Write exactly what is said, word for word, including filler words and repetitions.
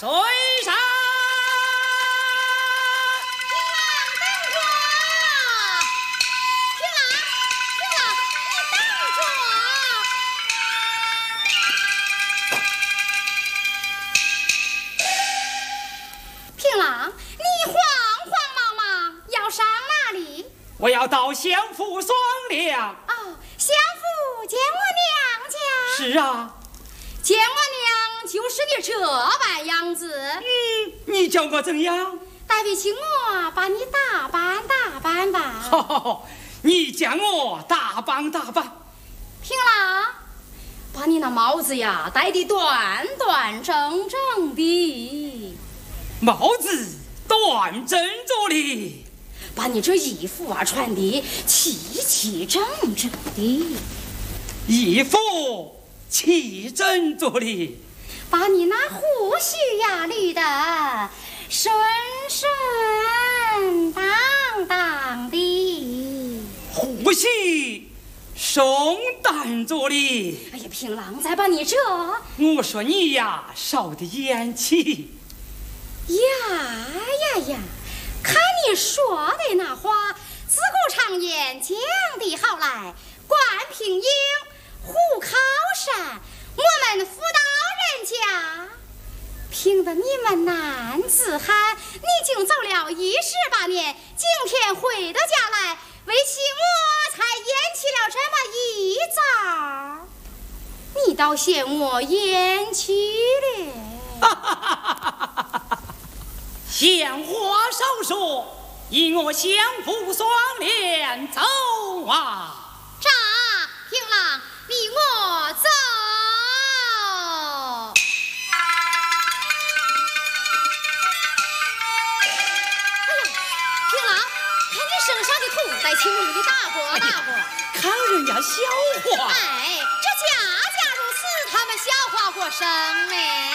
追上！我要到相府双粮。 哦，相府见我娘家。 是啊， 见我娘就是你这般样子。 嗯，你叫我怎样？ 代不起我把你打扮打扮吧。 好好好，你将我打扮打扮。 平郎，把你那帽子呀戴得端端正正的。 帽子端正着哩。 把你这衣服啊穿得齐齐整整的， 衣服齐整着哩。 把你那胡须呀捋得顺顺当当的， 胡须松淡着哩。 哎呀，平郎，再把你这…… 我说你呀，少的眼气。 呀呀呀！看你说的那话，自古常言讲的好来，关平英，虎靠山，我们妇道人家，凭得你们男子汉，你竟走了一十八年，今天回到家来，为其我才咽起了这么一遭，你倒嫌我咽屈了。 闲话少说，以我相府双连走啊！ 炸，平郎，你我走。哎呀，平郎，看你身上的土，带青龙的打过打过。 看人家笑话。 哎，这家家如此，他们笑话过生嘞。